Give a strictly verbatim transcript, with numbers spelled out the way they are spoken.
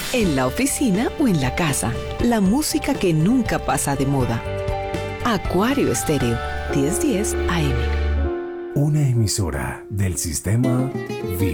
en la oficina o en la casa. La música que nunca pasa de moda. Acuario Estéreo, diez diez A M. Una emisora del sistema V I